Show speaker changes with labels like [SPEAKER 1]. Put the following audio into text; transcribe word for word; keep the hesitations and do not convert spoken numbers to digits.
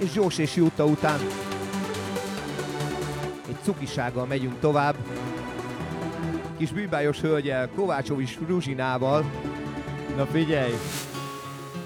[SPEAKER 1] és Zsós és Jutta után egy cukisággal megyünk tovább. Kis bűbájos hölgyel, Kovácsovics Ruzsinával. Na figyelj!